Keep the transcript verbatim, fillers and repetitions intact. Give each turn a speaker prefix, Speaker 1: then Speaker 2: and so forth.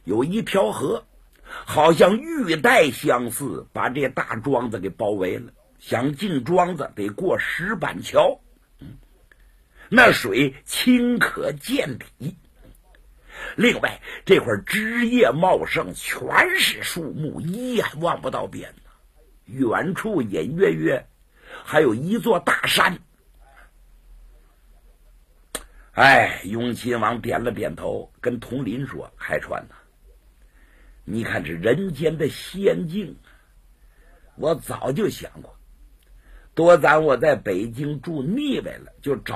Speaker 1: 有一条河，好像玉带相似，把这大庄子给包围了。想进庄子得过石板桥，那水清可见底。另外这块枝叶茂盛，全是树木，一眼望不到边呢。远处隐约约还有一座大山。哎，雍亲王点了点头，跟佟林说：“海川呐，你看这人间的仙境，我早就想过，多咱我在北京住腻歪了，就找